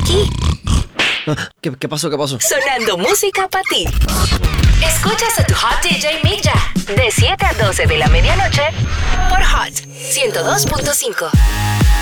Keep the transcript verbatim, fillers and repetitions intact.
aquí. ¿Qué, qué pasó? ¿Qué pasó? Sonando música para ti. Escuchas a tu Hot D J Milla de siete a doce de la medianoche por Hot ciento dos punto cinco.